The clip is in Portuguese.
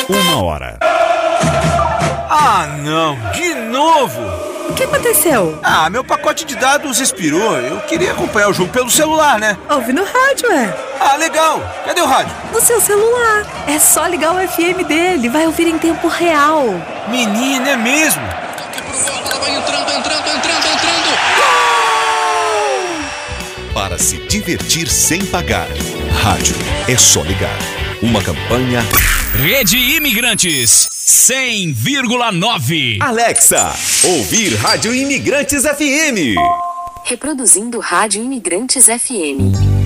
1h. Ah, não, de novo! O que aconteceu? Ah, meu pacote de dados expirou. Eu queria acompanhar o jogo pelo celular, né? Ouve no rádio, Ah, legal. Cadê o rádio? No seu celular. É só ligar o FM dele. Vai ouvir em tempo real. Menina, é mesmo? Ela vai entrando. Para se divertir sem pagar. Rádio é só ligar. Uma campanha Rede Imigrantes 100,9. Alexa, ouvir Rádio Imigrantes FM. Reproduzindo Rádio Imigrantes FM.